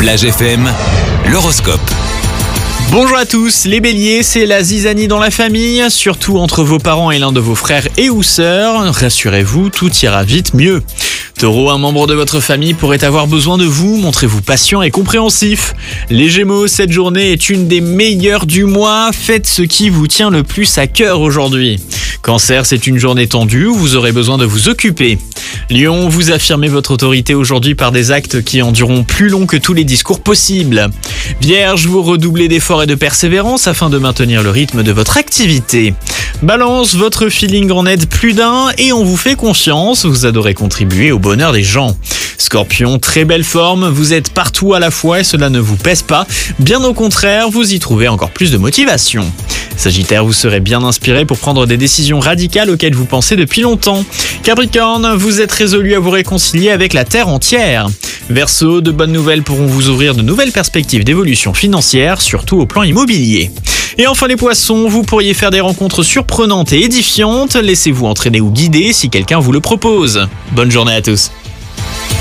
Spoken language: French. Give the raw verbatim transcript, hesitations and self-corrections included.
Plage F M, l'horoscope. Bonjour à tous, les béliers, c'est la zizanie dans la famille, surtout entre vos parents et l'un de vos frères et ou sœurs. Rassurez-vous, tout ira vite mieux. Taureau, un membre de votre famille pourrait avoir besoin de vous, montrez-vous patient et compréhensif. Les gémeaux, cette journée est une des meilleures du mois, faites ce qui vous tient le plus à cœur aujourd'hui. Cancer, c'est une journée tendue où vous aurez besoin de vous occuper. Lion, vous affirmez votre autorité aujourd'hui par des actes qui en diront plus long que tous les discours possibles. Vierge, vous redoublez d'efforts et de persévérance afin de maintenir le rythme de votre activité. Balance, votre feeling en aide plus d'un et on vous fait confiance, vous adorez contribuer au bonheur des gens. Scorpion, très belle forme, vous êtes partout à la fois et cela ne vous pèse pas, bien au contraire, vous y trouvez encore plus de motivation. Sagittaire, vous serez bien inspiré pour prendre des décisions radicales auxquelles vous pensez depuis longtemps. Capricorne, vous êtes résolu à vous réconcilier avec la terre entière. Verseau, de bonnes nouvelles pourront vous ouvrir de nouvelles perspectives d'évolution financière, surtout au plan immobilier. Et enfin les poissons, vous pourriez faire des rencontres surprenantes et édifiantes, laissez-vous entraîner ou guider si quelqu'un vous le propose. Bonne journée à tous.